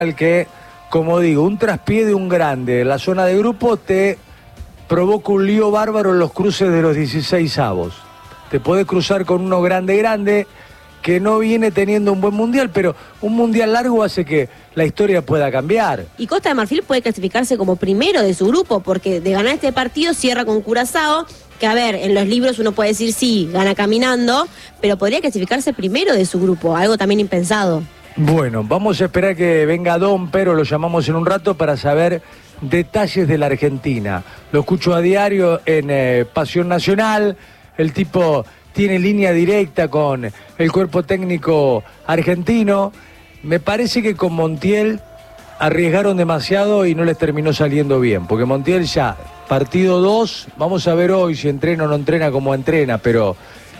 que, como digo, un traspié de un grande en la zona de grupo te provoca un lío bárbaro en los cruces de los 16avos. Te podés cruzar con uno grande que no viene teniendo un buen mundial, pero un mundial largo hace que la historia pueda cambiar. Y Costa de Marfil puede clasificarse como primero de su grupo, porque de ganar este partido cierra con Curazao, que a ver, en los libros uno puede decir sí, gana caminando, pero podría clasificarse primero de su grupo, algo también impensado. Bueno, vamos a esperar que venga Don, pero lo llamamos en un rato para saber detalles de la Argentina. Lo escucho a diario en Pasión Nacional, el tipo tiene línea directa con el cuerpo técnico argentino. Me parece que con Montiel arriesgaron demasiado y no les terminó saliendo bien, porque Montiel ya, partido 2, vamos a ver hoy si entrena o no entrena como entrena, pero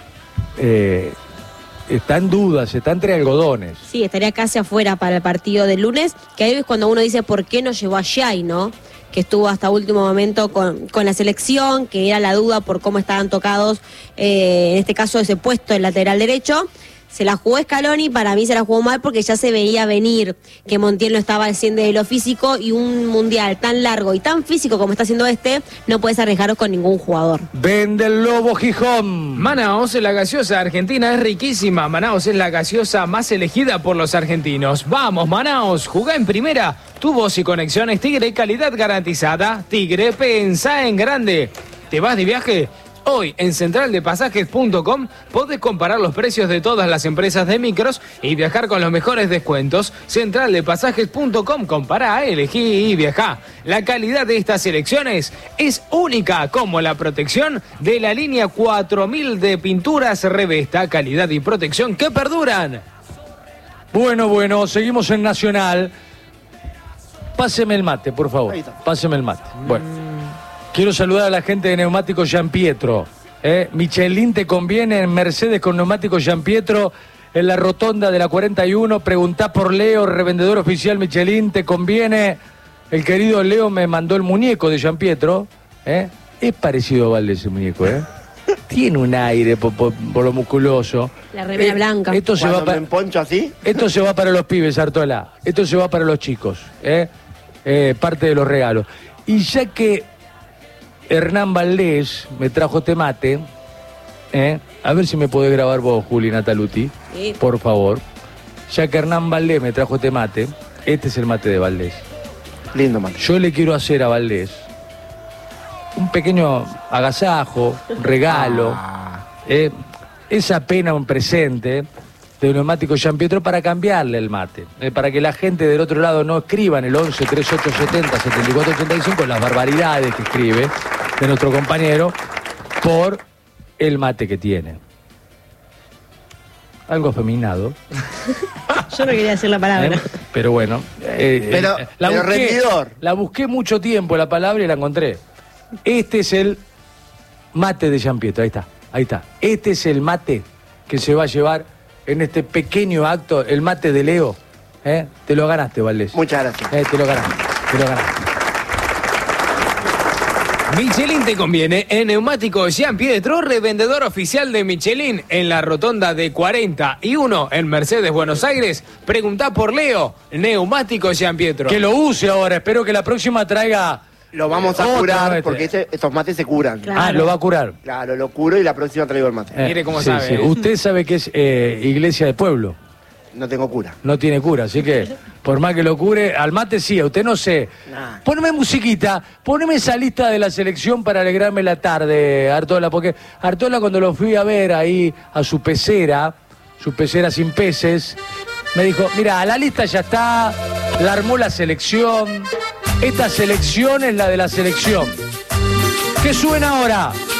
está en dudas, está entre algodones. Sí, estaría casi afuera para el partido del lunes, que ahí es cuando uno dice por qué no llevó a Xay, ¿no? Que estuvo hasta último momento con la selección, que era la duda por cómo estaban tocados, en este caso ese puesto en lateral derecho. Se la jugó Scaloni, para mí se la jugó mal porque ya se veía venir que Montiel no estaba haciendo de lo físico, y un mundial tan largo y tan físico como está haciendo no puedes arriesgaros con ningún jugador. Vende el Lobo Gijón. Manaos, la gaseosa argentina es riquísima. Manaos es la gaseosa más elegida por los argentinos. Vamos, Manaos, jugá en primera. Tu voz y conexiones Tigre, calidad garantizada. Tigre, pensá en grande. ¿Te vas de viaje? Hoy en centraldepasajes.com podés comparar los precios de todas las empresas de micros y viajar con los mejores descuentos. Centraldepasajes.com, compará, elegí y viajá. La calidad de estas selecciones es única, como la protección de la línea 4000 de pinturas Revesta, calidad y protección que perduran. Bueno, seguimos en Nacional. Páseme el mate, por favor. Páseme el mate. Bueno. Quiero saludar a la gente de Neumáticos Gianpietro. Michelin te conviene en Mercedes con Neumáticos Gianpietro en la rotonda de la 41. Preguntá por Leo, revendedor oficial Michelin, te conviene. El querido Leo me mandó el muñeco de Gianpietro. Es parecido a Valdés el muñeco, Tiene un aire por lo musculoso. La remera blanca. Esto se va me poncho así. Esto se va para los pibes, Artola. Esto se va para los chicos. Parte de los regalos. Y ya que Hernán Valdés me trajo este mate, a ver si me podés grabar vos, Juli Nataluti, sí. Por favor. Ya que Hernán Valdés me trajo este mate, este es el mate de Valdés. Lindo mate. Yo le quiero hacer a Valdés un pequeño agasajo, un regalo, esa pena, un presente de Neumáticos Gianpietro para cambiarle el mate, para que la gente del otro lado no escriba en el 11 3870 7485 las barbaridades que escribe de nuestro compañero por el mate que tiene. Algo afeminado. Yo no quería decir la palabra. Pero bueno. Pero rendidor. La busqué mucho tiempo la palabra y la encontré. Este es el mate de Gianpietro, ahí está. Este es el mate que se va a llevar en este pequeño acto, el mate de Leo. Te lo ganaste, Valdés. Muchas gracias. Te lo ganaste. Michelin te conviene en Neumáticos Gianpietro, revendedor oficial de Michelin en la rotonda de 41 en Mercedes, Buenos Aires. Preguntá por Leo, Neumáticos Gianpietro. Que lo use ahora, espero que la próxima traiga. Lo vamos a curar, porque estos mates se curan. Claro. Lo va a curar. Claro, lo curo y la próxima traigo el mate. Mire cómo sabe. Sí. Usted sabe que es iglesia de pueblo. No tengo cura. No tiene cura, así que por más que lo cure, al mate sí, a usted no sé. Nah. Poneme musiquita, poneme esa lista de la selección para alegrarme la tarde, Artola, porque Artola cuando lo fui a ver ahí a su pecera sin peces, me dijo, mira, la lista ya está, la armó la selección, esta selección es la de la selección. ¿Qué suena ahora?